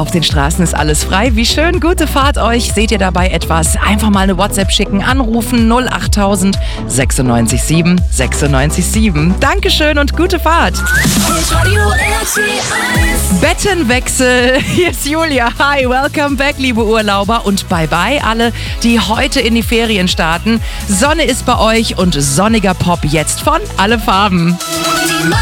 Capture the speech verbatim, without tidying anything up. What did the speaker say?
Auf den Straßen ist alles frei. Wie schön, gute Fahrt euch. Seht ihr dabei etwas? Einfach mal eine WhatsApp schicken, anrufen null achttausend sechsundneunzig sieben sechsundneunzig sieben. Dankeschön und gute Fahrt. Bettenwechsel. Hier ist Julia. Hi, welcome back, liebe Urlauber. Und bye bye alle, die heute in die Ferien starten. Sonne ist bei euch und sonniger Pop jetzt von Alle Farben.